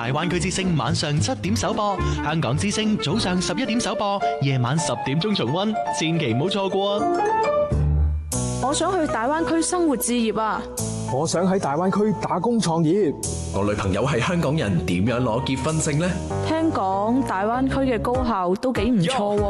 大灣區之聲晚上7點首播，香港之聲早上11點首播，夜晚10點鐘重溫，千祈唔好錯過啊！ 我想去大灣區生活置業啊！ 我想喺大灣區打工創業。 我女朋友係香港人，點樣攞結婚證呢？ 聽講大灣區嘅高校都幾唔錯喎。